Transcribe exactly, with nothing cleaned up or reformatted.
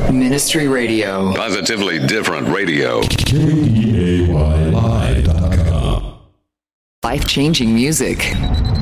Ministry Radio. Positively different radio. K E A Y live dot com. Life-changing music.